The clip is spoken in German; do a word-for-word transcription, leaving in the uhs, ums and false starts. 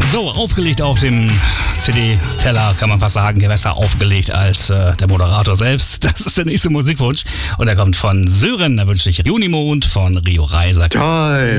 So, aufgelegt auf dem C D-Teller, kann man fast sagen, besser aufgelegt als äh, der Moderator selbst. Das ist der nächste Musikwunsch und der kommt von Sören, da wünsche ich Junimond von Rio Reiser. Toll!